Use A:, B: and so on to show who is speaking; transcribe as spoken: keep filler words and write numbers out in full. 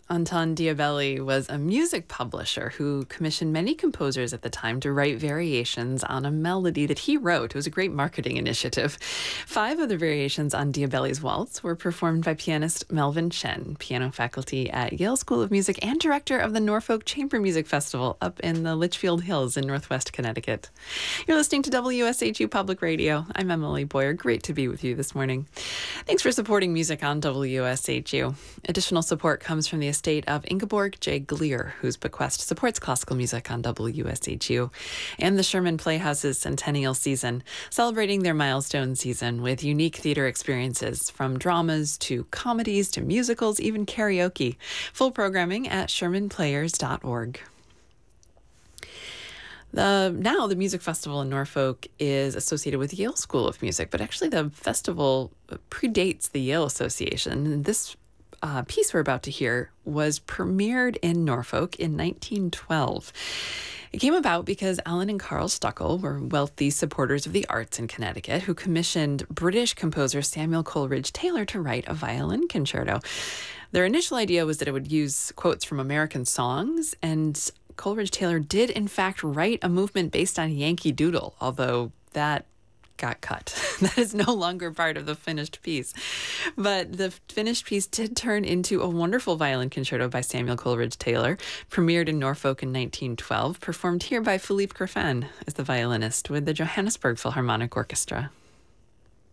A: Anton Diabelli was a music publisher who commissioned many composers at the time to write variations on a melody that he wrote. It was a great marketing initiative. Five of the variations on Diabelli's waltz were performed by pianist Melvin Chen, piano faculty at Yale School of Music and director of the Norfolk Chamber Music Festival up in the Litchfield Hills in Northwest Connecticut. You're listening to W S H U Public Radio. I'm Emily Boyer. Great to be with you this morning. Thanks for supporting music on W S H U. Additional support comes from the estate of Ingeborg J. Gleer, whose bequest supports classical music on W S H U, and the Sherman Playhouse's centennial season, celebrating their milestone season with unique theater experiences from dramas to comedies to musicals, even karaoke. Full programming at sherman players dot org. The, now, the Music Festival in Norfolk is associated with Yale School of Music, but actually the festival predates the Yale Association. This uh, piece we're about to hear was premiered in Norfolk in nineteen twelve. It came about because Alan and Carl Stuckel were wealthy supporters of the arts in Connecticut who commissioned British composer Samuel Coleridge Taylor to write a violin concerto. Their initial idea was that it would use quotes from American songs, and Coleridge Taylor did, in fact, write a movement based on Yankee Doodle, although that got cut. That is no longer part of the finished piece. But the finished piece did turn into a wonderful violin concerto by Samuel Coleridge Taylor, premiered in Norfolk in nineteen twelve, performed here by Philippe Griffin as the violinist with the Johannesburg Philharmonic Orchestra.